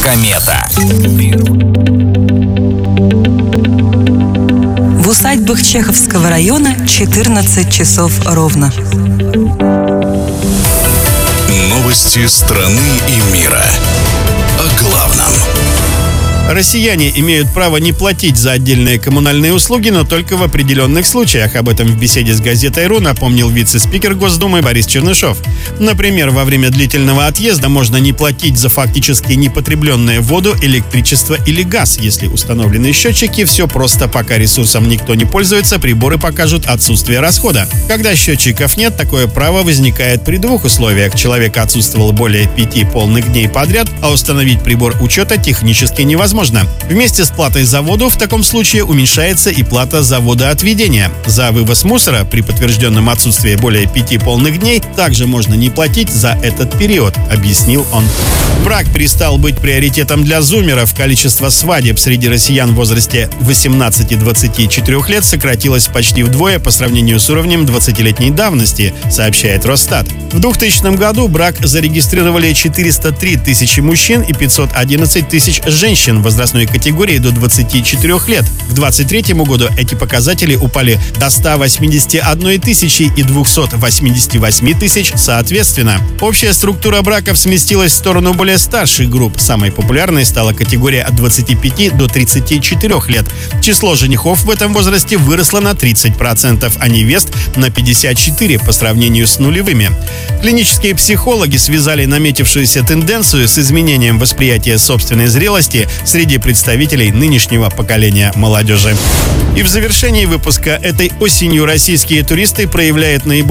Комета. В усадьбах Чеховского района 14 часов ровно. Новости страны и мира. О главном. Россияне имеют право не платить за отдельные коммунальные услуги, но только в определенных случаях. Об этом в беседе с газетой «РУ» напомнил вице-спикер Госдумы Борис Чернышов. Например, во время длительного отъезда можно не платить за фактически непотребленную воду, электричество или газ. Если установлены счетчики, все просто, пока ресурсом никто не пользуется, приборы покажут отсутствие расхода. Когда счетчиков нет, такое право возникает при двух условиях. Человек отсутствовал более 5 полных дней подряд, а установить прибор учета технически невозможно. Вместе с платой за воду в таком случае уменьшается и плата за водоотведение. За вывоз мусора при подтвержденном отсутствии более 5 полных дней также можно не платить за этот период, объяснил он. Брак перестал быть приоритетом для зумеров. Количество свадеб среди россиян в возрасте 18-24 лет сократилось почти вдвое по сравнению с уровнем 20-летней давности, сообщает Росстат. В 2000 году брак зарегистрировали 403 тысячи мужчин и 511 тысяч женщин в возрастной категории до 24 лет. К 2023 году эти показатели упали до 181 тысячи и 288 тысяч соответственно. Общая структура браков сместилась в сторону более старших групп. Самой популярной стала категория от 25 до 34 лет. Число женихов в этом возрасте выросло на 30%, а невест на 54% по сравнению с нулевыми. Клинические психологи связали наметившуюся тенденцию с изменением восприятия собственной зрелости среди представителей нынешнего поколения молодежи. И в завершении выпуска: этой осенью российские туристы проявляют наиболее